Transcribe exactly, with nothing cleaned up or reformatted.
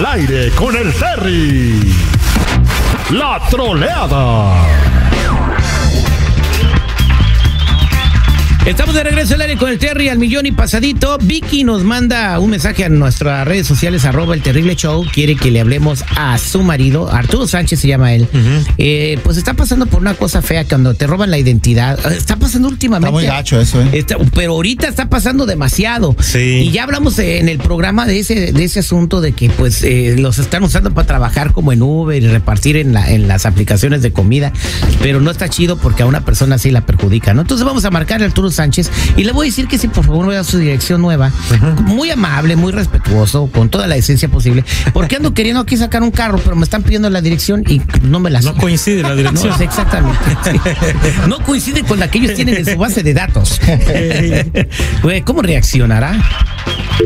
aire con el Terry. La troleada. Estamos de regreso al aire con el Terry al millón y pasadito. Vicky nos manda un mensaje a nuestras redes sociales, arroba el terrible show. Quiere que le hablemos a su marido, Arturo Sánchez se llama él. Uh-huh. eh, pues está pasando por una cosa fea cuando te roban la identidad. Está pasando últimamente. Está muy gacho eso, ¿eh? Está, pero ahorita está pasando demasiado. Sí. Y ya hablamos en el programa de ese, de ese asunto de que pues eh, los están usando para trabajar como en Uber y repartir en, la, en las aplicaciones de comida. Pero no está chido porque a una persona así la perjudica, ¿no? Entonces vamos a marcar a Arturo Sánchez y le voy a decir que si por favor me da su dirección nueva, uh-huh. muy amable, muy respetuoso, con toda la decencia posible, porque ando queriendo aquí sacar un carro, pero me están pidiendo la dirección y no me la No coincide la dirección. No, exactamente. Sí. No coincide con la que ellos tienen en su base de datos. ¿Cómo reaccionará?